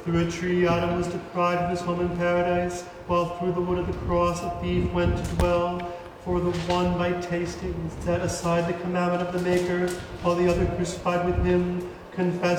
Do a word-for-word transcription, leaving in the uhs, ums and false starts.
Through a tree Adam was deprived of his home in paradise, while through the wood of the cross a thief went to dwell. For the one by tasting set aside the commandment of the Maker, while the other crucified with him confessed